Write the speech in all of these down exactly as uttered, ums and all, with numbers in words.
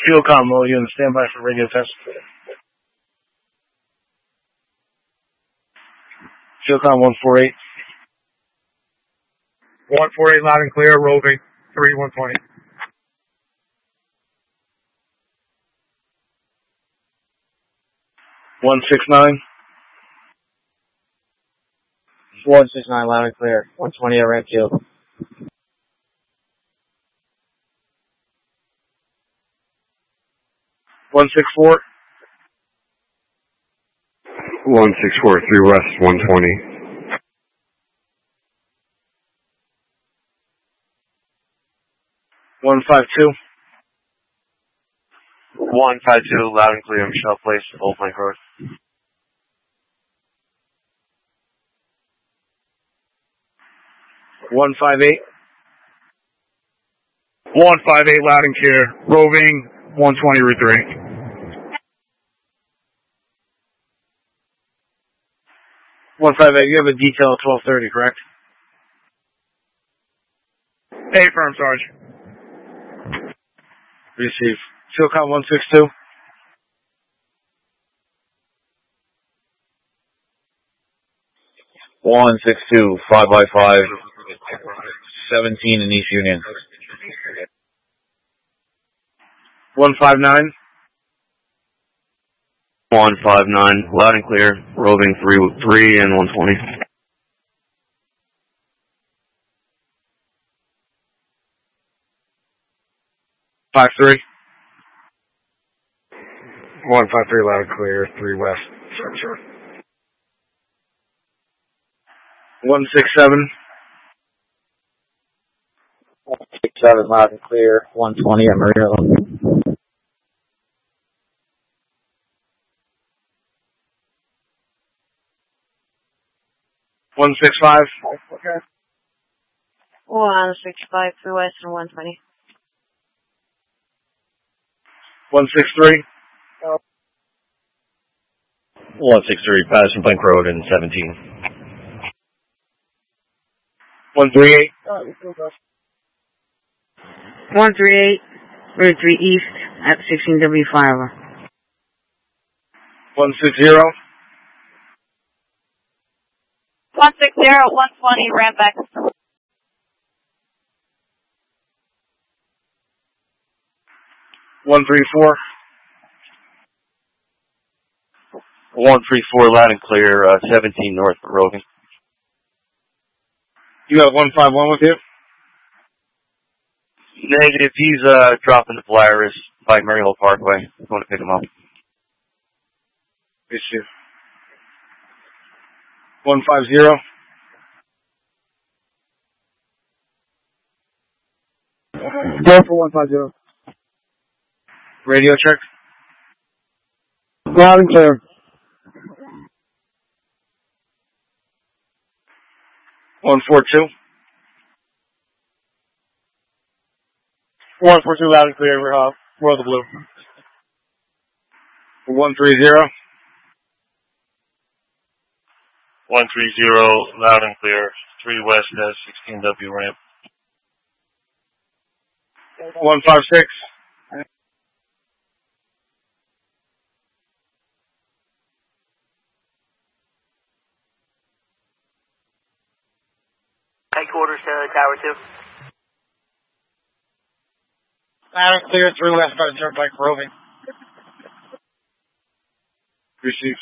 Fuelcom, all units, stand by for radio test. Fuelcom one four eight. one four eight, loud and clear, roving, three one twenty. one six nine. one six nine, loud and clear, one twenty at Redfield. one six four. one six four, three west, one twenty. one five two. one five two, loud and clear, Michelle Place, Old Plank Road. one five eight. one five eight, loud and clear, roving, one twenty, Route three. one five eight, you have a detail at twelve thirty, correct? Hey, firm, Sarge. Receive. Fuelcom one six two. one six two, five by five, seventeen in East Union. one five nine. one five nine, loud and clear, roving three three and one twenty. five three. one five three, loud and clear, three west. Sure, sure. one six seven. one six seven, loud and clear, one twenty at Murillo. one six five. Okay. one six five, three west and one twenty. one six three. one six three, Patterson Plank Road and seventeen. one three eight. one three eight, Route three East at sixteen W five. one six zero. one six zero, one twenty, ramp back. one three four. one three four, loud and clear, uh, seventeen north of Roving. You have one five one with you? Negative, he's uh, dropping the Polaris by Murray Hill Parkway. I'm going to pick him up. Issue. one five zero. Go for one five zero. Radio check. Loud and clear. one four two. one four two, loud and clear, we're, uh, we're on the blue. one three zero. one three zero, loud and clear, three west at sixteen W ramp. one five six. Headquarters to Tower two. Loud and clear, three west by the Turnpike, Roving. Receive.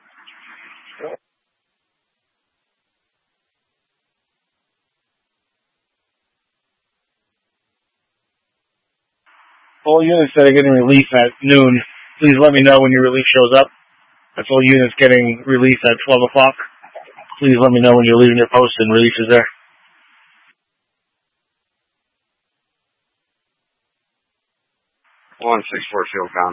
All units that are getting relief at noon, please let me know when your relief shows up. That's all units getting relief at twelve o'clock. Please let me know when you're leaving your post and relief is there. one six four, Fuelcom.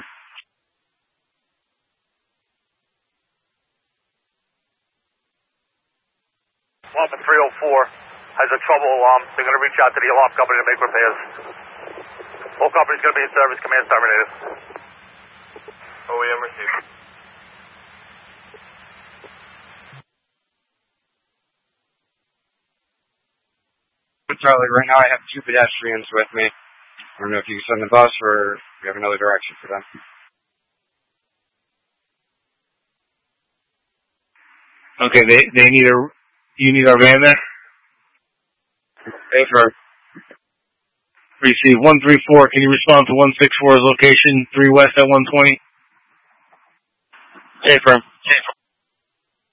Alpha three oh four has a trouble alarm. They're going to reach out to the alarm company to make repairs. All companies going to be in service. Command terminated. O E M received. Charlie, right now I have two pedestrians with me. I don't know if you can send the bus or we have another direction for them. Okay, they they need a you need our van there. Affirm. Receive one three four. Can you respond to one six four's location three west at one twenty? Affirm. Affirm.